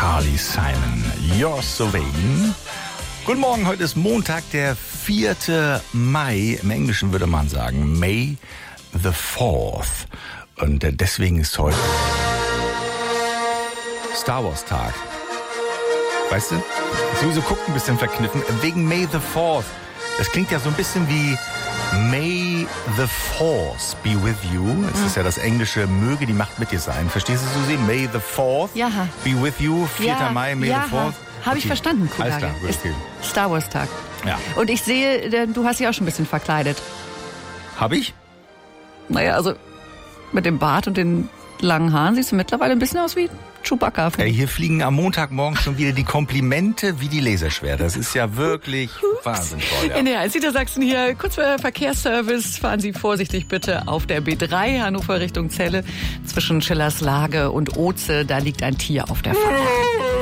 Carly Simon, You're So Vain. Guten Morgen, heute ist Montag, der 4. Mai. Im Englischen würde man sagen May the 4th. Und deswegen ist heute Star Wars Tag. Weißt du? Sowieso guckt ein bisschen verkniffen. Wegen May the 4th. Das klingt ja so ein bisschen wie May the Force be with you. Es ist ja das Englische, möge die Macht mit dir sein. Verstehst du, Susi? May the 4th be with you. 4. Mai, May the 4th. Habe ich verstanden, Kulage. Alles klar, gut, okay. Star Wars Tag. Ja. Und ich sehe, du hast dich auch schon ein bisschen verkleidet. Habe ich? Naja, also mit dem Bart und den langen Haaren siehst du mittlerweile ein bisschen aus wie Chewbacca. Ey, hier fliegen am Montagmorgen schon wieder die Komplimente wie die Laserschwerter. Das ist ja wirklich Wahnsinn toll. Ja. In der Niedersachsen hier, kurz vor Verkehrsservice, fahren Sie vorsichtig bitte auf der B3 Hannover Richtung Celle. Zwischen Schillerslage und Oze, da liegt ein Tier auf der Fahrt.